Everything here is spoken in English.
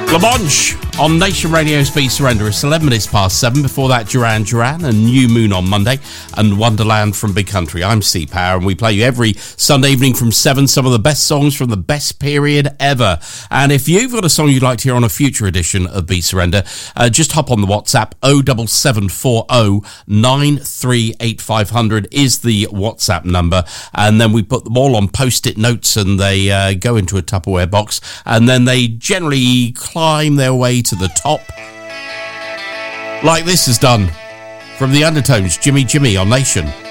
Lamonche on Nation Radio's Be Surrender. It's 11 minutes past 7. Before that, Duran Duran and New Moon on Monday and Wonderland from Big Country. I'm Steve Power and we play you every Sunday evening from 7 some of the best songs from the best period ever. And if you've got a song you'd like to hear on a future edition of Be Surrender, just hop on the WhatsApp. 07740 938 is the WhatsApp number. And then we put them all on post-it notes and they go into a Tupperware box. And then they generally climb their way to the top, like this has done from the Undertones, Jimmy Jimmy on Nation.